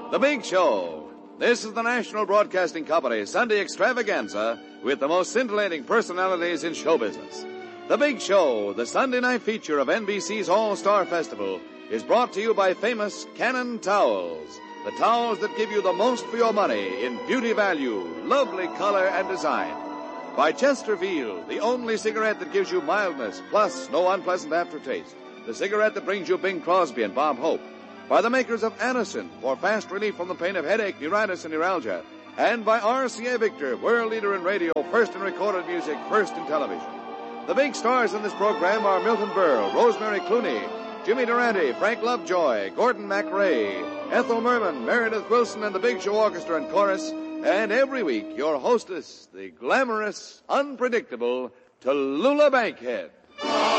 The Big Show. This is the National Broadcasting Company Sunday extravaganza with the most scintillating personalities in show business. The Big Show, the Sunday night feature of NBC's All-Star Festival, is brought to you by famous Cannon Towels. The towels that give you the most for your money in beauty value, lovely color, and design. By Chesterfield, the only cigarette that gives you mildness, plus no unpleasant aftertaste. The cigarette that brings you Bing Crosby and Bob Hope. By the makers of Anacin, for fast relief from the pain of headache, neuritis, and neuralgia. And by RCA Victor, world leader in radio, first in recorded music, first in television. The big stars in this program are Milton Berle, Rosemary Clooney, Jimmy Durante, Frank Lovejoy, Gordon MacRae, Ethel Merman, Meredith Wilson, and the Big Show Orchestra and Chorus. And every week, your hostess, the glamorous, unpredictable Tallulah Bankhead.